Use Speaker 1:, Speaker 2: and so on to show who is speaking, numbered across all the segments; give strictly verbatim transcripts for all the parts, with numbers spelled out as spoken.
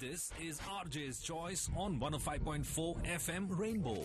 Speaker 1: This is R J's Choice on one oh five point four F M Rainbow.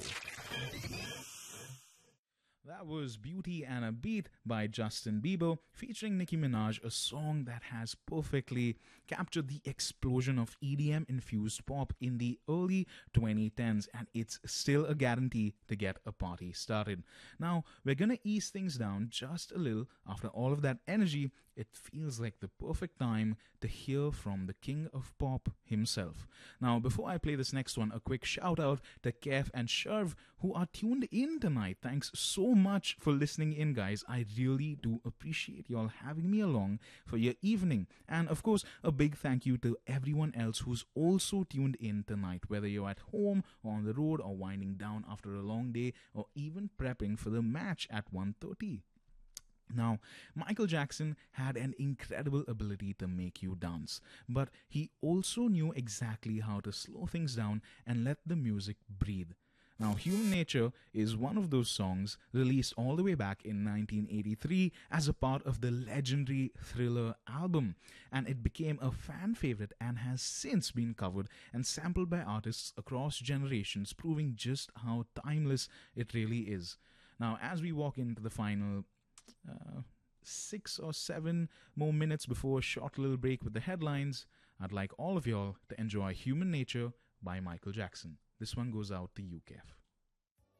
Speaker 2: That was Beauty and a Beat by Justin Bieber featuring Nicki Minaj, a song that has perfectly captured the explosion of E D M-infused pop in the early twenty tens, and it's still a guarantee to get a party started. Now, we're going to ease things down just a little. After all of that energy, it feels like the perfect time to hear from the king of pop himself. Now, before I play this next one, a quick shout out to Kev and Sherv who are tuned in tonight. Thanks so much for listening in, guys. I really do appreciate y'all having me along for your evening. And of course, a big thank you to everyone else who's also tuned in tonight, whether you're at home or on the road or winding down after a long day or even prepping for the match at one thirty. Now, Michael Jackson had an incredible ability to make you dance, but he also knew exactly how to slow things down and let the music breathe. Now, Human Nature is one of those songs released all the way back in nineteen eighty-three as a part of the legendary Thriller album, and it became a fan favorite and has since been covered and sampled by artists across generations, proving just how timeless it really is. Now, as we walk into the final Uh, six or seven more minutes before a short little break with the headlines, I'd like all of y'all to enjoy Human Nature by Michael Jackson. This one goes out to you, Kev.